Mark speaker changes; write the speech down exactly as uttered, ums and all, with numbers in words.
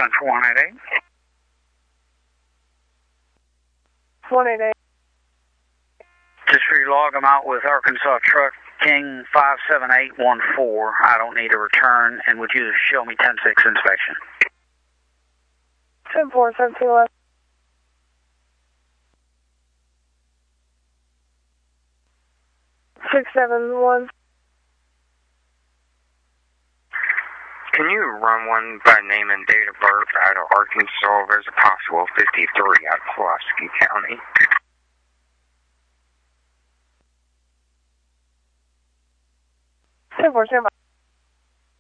Speaker 1: ten for one eight eight.
Speaker 2: one eight eight.
Speaker 1: Just for you, log them out with Arkansas Truck King five seven eight one four. I don't need a return, and would you show me ten six inspection?
Speaker 2: ten four, seventeen left. six seven one.
Speaker 3: Can you run one by name and date of birth out of Arkansas? There's a possible fifty-three out of Pulaski County.
Speaker 2: ten four, stand by.